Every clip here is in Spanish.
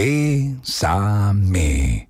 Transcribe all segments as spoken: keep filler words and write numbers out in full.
Bésame.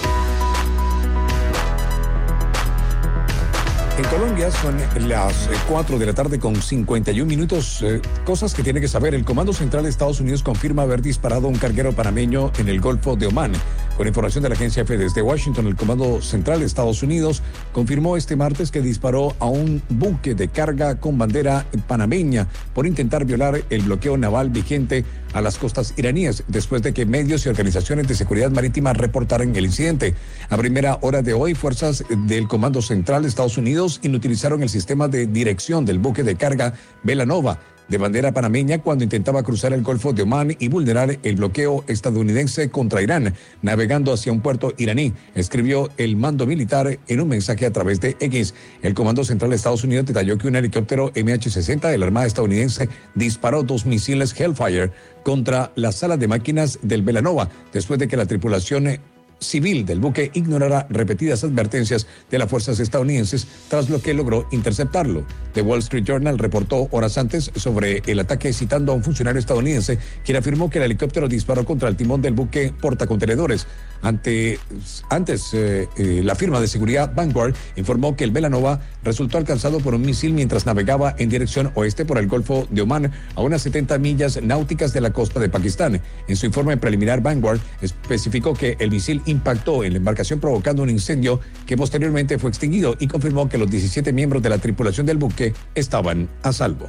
En Colombia son las cuatro de la tarde con cincuenta y un minutos. Eh, cosas que tiene que saber. El Comando Central de Estados Unidos confirma haber disparado a un carguero panameño en el Golfo de Omán. Con información de la agencia F desde Washington, el Comando Central de Estados Unidos confirmó este martes que disparó a un buque de carga con bandera panameña por intentar violar el bloqueo naval vigente a las costas iraníes, después de que medios y organizaciones de seguridad marítima reportaran el incidente. A primera hora de hoy, fuerzas del Comando Central de Estados Unidos inutilizaron el sistema de dirección del buque de carga Belanova de bandera panameña cuando intentaba cruzar el Golfo de Omán y vulnerar el bloqueo estadounidense contra Irán, navegando hacia un puerto iraní, escribió el mando militar en un mensaje a través de X. El Comando Central de Estados Unidos detalló que un helicóptero M H sesenta de la Armada estadounidense disparó dos misiles Hellfire contra la sala de máquinas del Belanova, después de que la tripulación civil del buque ignorara repetidas advertencias de las fuerzas estadounidenses, tras lo que logró interceptarlo. The Wall Street Journal reportó horas antes sobre el ataque, citando a un funcionario estadounidense quien afirmó que el helicóptero disparó contra el timón del buque portacontenedores. Ante, antes, eh, eh, la firma de seguridad Vanguard informó que el Belanova resultó alcanzado por un misil mientras navegaba en dirección oeste por el Golfo de Omán, a unas setenta millas náuticas de la costa de Pakistán. En su informe preliminar, Vanguard especificó que el misil impactó en la embarcación provocando un incendio que posteriormente fue extinguido, y confirmó que los diecisiete miembros de la tripulación del buque estaban a salvo.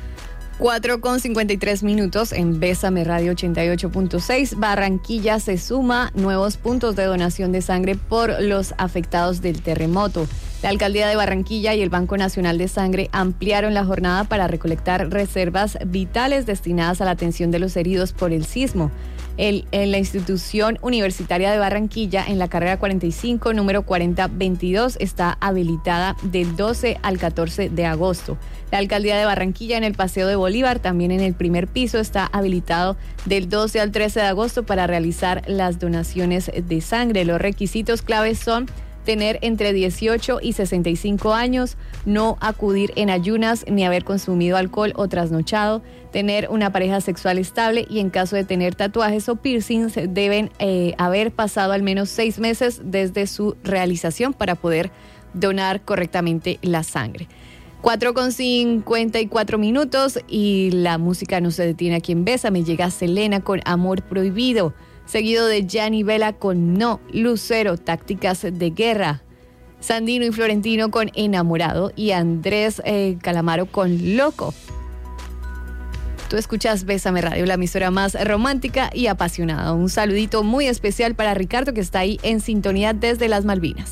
cuatro con cincuenta y tres minutos en Bésame Radio ochenta y ocho punto seis. Barranquilla se suma nuevos puntos de donación de sangre por los afectados del terremoto. La Alcaldía de Barranquilla y el Banco Nacional de Sangre ampliaron la jornada para recolectar reservas vitales destinadas a la atención de los heridos por el sismo. El, en la institución universitaria de Barranquilla, en la carrera cuarenta y cinco, número cuarenta veintidós, está habilitada del doce al catorce de agosto. La Alcaldía de Barranquilla, en el Paseo de Bolívar, también en el primer piso, está habilitado del doce al trece de agosto para realizar las donaciones de sangre. Los requisitos claves son tener entre dieciocho y sesenta y cinco años, no acudir en ayunas ni haber consumido alcohol o trasnochado, tener una pareja sexual estable, y en caso de tener tatuajes o piercings deben eh, haber pasado al menos seis meses desde su realización para poder donar correctamente la sangre. cuatro con cincuenta y cuatro minutos y la música no se detiene aquí en Bésame. Llega Selena con Amor Prohibido, seguido de Gianni Vela con No, Lucero, Tácticas de Guerra, Sandino y Florentino con Enamorado y Andrés eh, Calamaro con Loco. Tú escuchas Bésame Radio, la emisora más romántica y apasionada. Un saludito muy especial para Ricardo, que está ahí en sintonía desde las Malvinas.